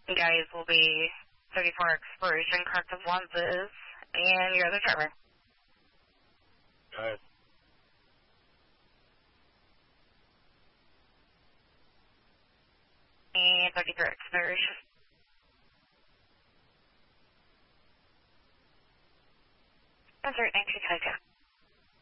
Guys will be 34 expiration, corrective lenses, and you're the driver. Guys. And 33 expiration. That's right, 1922.